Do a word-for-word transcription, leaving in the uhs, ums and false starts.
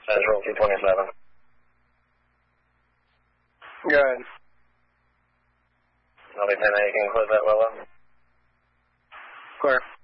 Central two twenty-seven. Good. I'll be ten eight, you can close that well up. Clear.